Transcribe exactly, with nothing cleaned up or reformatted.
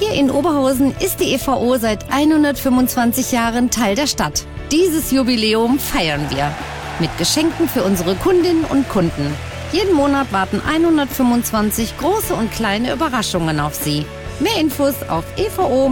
Hier in Oberhausen ist die E V O seit hundertfünfundzwanzig Jahren Teil der Stadt. Dieses Jubiläum feiern wir mit Geschenken für unsere Kundinnen und Kunden. Jeden Monat warten hundertfünfundzwanzig große und kleine Überraschungen auf Sie. Mehr Infos auf e v o